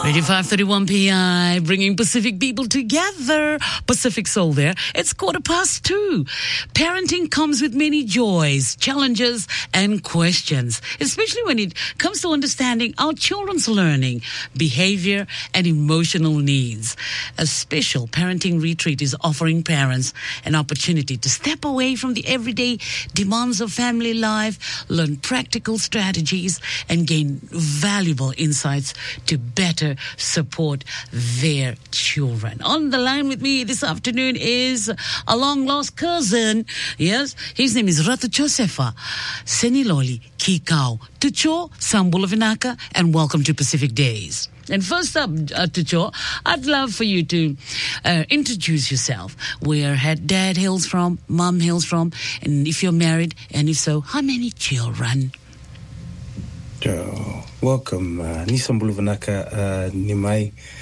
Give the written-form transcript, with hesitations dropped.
Radio 531 PI, bringing Pacific people together. Pacific Soul there. It's 2:15. Parenting comes with many joys, challenges, and questions, especially when it comes to understanding our children's learning, behavior, and emotional needs. A special parenting retreat is offering parents an opportunity to step away from the everyday demands of family life, learn practical strategies, and gain valuable insights to better support their children. On the line with me this afternoon is a long-lost cousin. Yes, his name is Ratu Josefa Seniloli Kikau. Tucho Sambula Vinaka, and welcome to Pacific Days. And first up, Tucho, I'd love for you to introduce yourself. Where dad hails from, mom hails from, and if you're married, and if so, how many children? Welcome. Ni Sambula Vinaka, ni mai